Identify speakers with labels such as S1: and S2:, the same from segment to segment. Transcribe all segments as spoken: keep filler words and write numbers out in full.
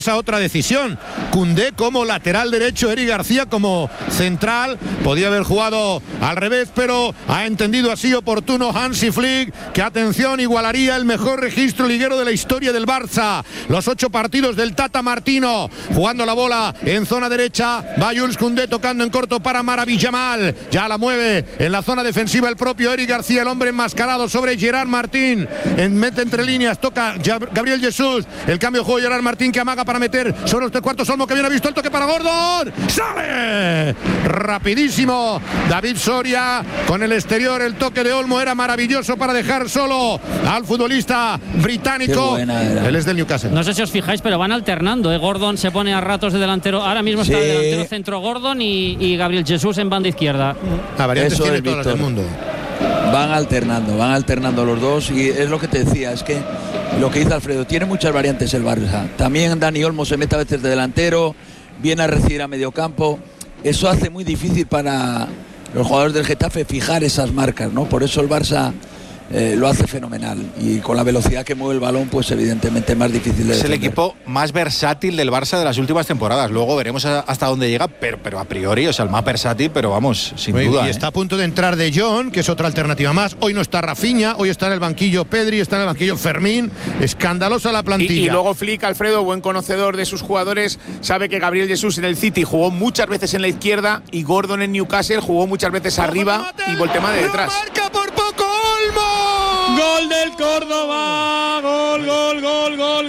S1: Esa otra decisión, Koundé como lateral derecho, Eric García como central, podía haber jugado al revés, pero ha entendido así oportuno Hansi Flick, que atención, igualaría el mejor registro liguero de la historia del Barça, los ocho partidos del Tata Martino, jugando la bola en zona derecha, va Jules Koundé tocando en corto para Maravillamal, ya la mueve en la zona defensiva el propio Eric García, el hombre enmascarado sobre Gerard Martín, en, mete entre líneas, toca Gabriel Jesús, el cambio de juego Gerard Martín que amaga para meter sobre los tres cuartos. Olmo que viene visto el toque para Gordon, sale rapidísimo David Soria con el exterior, el toque de Olmo era maravilloso para dejar solo al futbolista británico. Él es del Newcastle.
S2: No sé si os fijáis, pero van alternando, ¿eh? Gordon se pone a ratos de delantero, ahora mismo está sí. de delantero centro Gordon y, y Gabriel Jesús en banda izquierda.
S1: La variante tiene todas las del mundo.
S3: Van alternando, van alternando los dos y es lo que te decía, es que lo que dice Alfredo, tiene muchas variantes el Barça. También Dani Olmo se mete a veces de delantero, viene a recibir a medio campo. Eso hace muy difícil para los jugadores del Getafe fijar esas marcas, ¿no? Por eso el Barça eh, lo hace fenomenal y con la velocidad que mueve el balón, pues evidentemente es más difícil de defender.
S4: Es el equipo más versátil del Barça de las últimas temporadas. Luego veremos hasta dónde llega, pero, pero a priori, o sea, el más versátil, pero vamos, sin
S1: Muy,
S4: duda.
S1: Y
S4: ¿eh?
S1: está a punto de entrar De Jong, que es otra alternativa más. Hoy no está Rafinha, hoy está en el banquillo Pedri, está en el banquillo Fermín. Escandalosa la plantilla.
S5: Y, y luego Flick, Alfredo, buen conocedor de sus jugadores, sabe que Gabriel Jesús en el City jugó muchas veces en la izquierda y Gordon en Newcastle jugó muchas veces arriba y Voltemade de detrás.
S1: ¡Marca por poco Olmo!
S6: ¡Gol del Córdoba! ¡Gol, gol, gol, gol,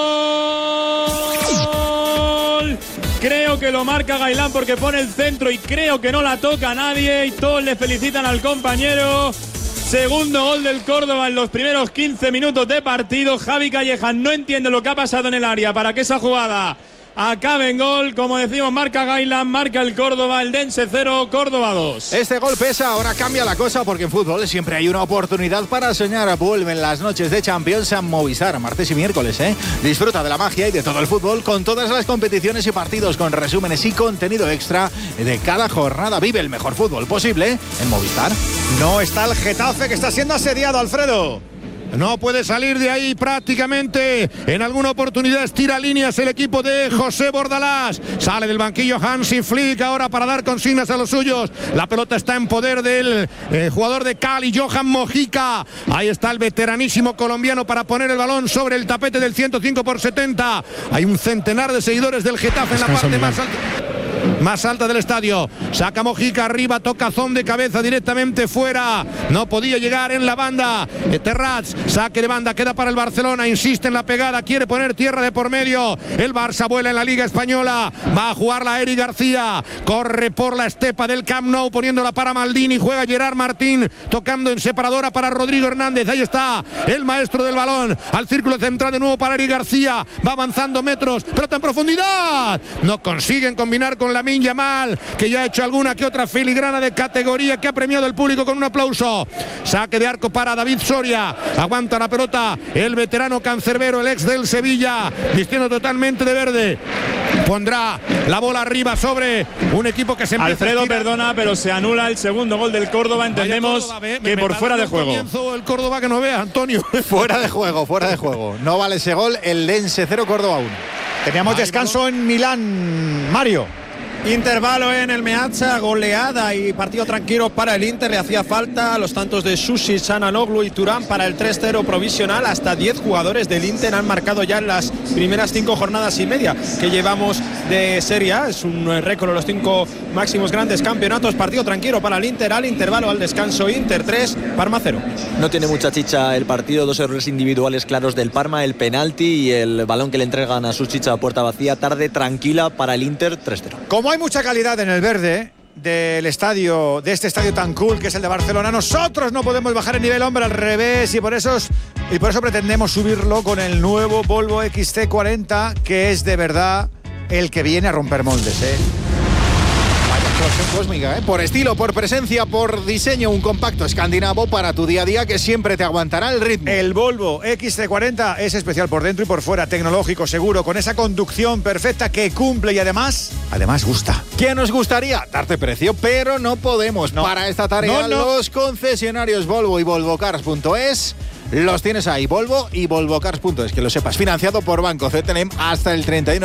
S6: gol! Creo que lo marca Gailán porque pone el centro y creo que no la toca a nadie y todos le felicitan al compañero. Segundo gol del Córdoba en los primeros quince minutos de partido. Javi Calleja no entiende lo que ha pasado en el área para que esa jugada acabe en gol. Como decimos, marca Gailán, marca el Córdoba, el Dense cero, Córdoba dos.
S4: Este gol pesa, ahora cambia la cosa porque en fútbol siempre hay una oportunidad para soñar. Vuelven las noches de Champions a Movistar, martes y miércoles, ¿eh? Disfruta de la magia y de todo el fútbol con todas las competiciones y partidos, con resúmenes y contenido extra de cada jornada. Vive el mejor fútbol posible en Movistar.
S7: No está el Getafe, que está siendo asediado, Alfredo.
S1: No puede salir de ahí prácticamente. En alguna oportunidad estira líneas el equipo de José Bordalás. Sale del banquillo Hansi Flick ahora para dar consignas a los suyos. La pelota está en poder del eh, jugador de Cali, Johan Mojica. Ahí está el veteranísimo colombiano para poner el balón sobre el tapete del ciento cinco por setenta. Hay un centenar de seguidores del Getafe en la parte más alta. Más alta del estadio, saca Mojica arriba, tocazón de cabeza directamente fuera, no podía llegar en la banda. Terrats, saque de banda, queda para el Barcelona, insiste en la pegada, quiere poner tierra de por medio. El Barça vuela en la Liga Española, va a jugarla Eric García, corre por la estepa del Camp Nou poniéndola para Maldini, juega Gerard Martín, tocando en separadora para Rodrigo Hernández. Ahí está el maestro del balón, al círculo central de nuevo para Eric García, va avanzando metros, pelota en profundidad, no consiguen combinar con Lamine Yamal, que ya ha hecho alguna que otra filigrana de categoría que ha premiado el público con un aplauso. Saque de arco para David Soria, aguanta la pelota el veterano cancerbero, el ex del Sevilla, vistiendo totalmente de verde. Pondrá la bola arriba sobre un equipo que se
S6: Alfredo, perdona, pero se anula el segundo gol del Córdoba. Entendemos Córdoba, ve, que me, por me fuera de juego.
S1: El Córdoba que no vea, Antonio.
S4: Fuera de juego, fuera de juego. No vale ese gol, el Dense cero, Córdoba uno.
S7: Teníamos Ahí descanso balón. en Milán, Mario.
S8: Intervalo en el Meazza, goleada y partido tranquilo para el Inter. Le hacía falta los tantos de Susi, Çalhanoğlu y Turán para el tres cero provisional. Hasta diez jugadores del Inter han marcado ya en las primeras cinco jornadas y media que llevamos de Serie A. Es un récord de los cinco máximos grandes campeonatos. Partido tranquilo para el Inter, al intervalo, al descanso. Inter tres, Parma cero.
S9: No tiene mucha chicha el partido, dos errores individuales claros del Parma, el penalti y el balón que le entregan a Suchicha a puerta vacía. Tarde tranquila para el Inter, tres cero.
S7: Como hay mucha calidad en el verde del estadio, de este estadio tan cool que es el de Barcelona, nosotros no podemos bajar el nivel, hombre, al revés, y por eso y por eso pretendemos subirlo con el nuevo Volvo X C cuarenta, que es de verdad el que viene a romper moldes, ¿eh?
S4: Cósmica, ¿eh? Por estilo, por presencia, por diseño, un compacto escandinavo para tu día a día que siempre te aguantará el ritmo.
S7: El Volvo X C cuarenta es especial por dentro y por fuera, tecnológico, seguro, con esa conducción perfecta que cumple y además, además gusta.
S4: ¿Qué nos gustaría? Darte precio, pero no podemos. No. Para esta tarea, no, no. Los concesionarios Volvo y Volvocars punto es los tienes ahí, Volvo y Volvocars punto es, que lo sepas. Financiado por Banco C T L M hasta el treinta y uno